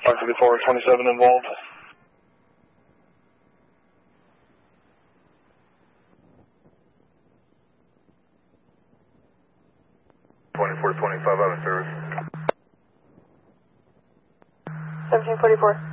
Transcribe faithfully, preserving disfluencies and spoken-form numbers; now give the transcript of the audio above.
five fifty-four twenty-seven involved. twenty-four twenty-five out of service. seventeen forty-four.